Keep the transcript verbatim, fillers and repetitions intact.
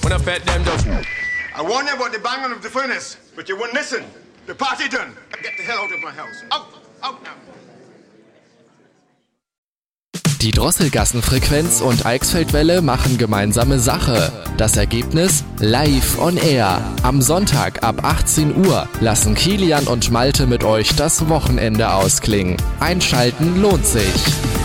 When I bet them just. I warned you about the banging of the furnace, but you wouldn't listen. The party done. Get the hell out of my house. Out, out now. Die Drosselgassenfrequenz und Eichsfeldwelle machen gemeinsame Sache. Das Ergebnis? Live on Air. Am Sonntag ab achtzehn Uhr lassen Kilian und Malte mit euch das Wochenende ausklingen. Einschalten lohnt sich.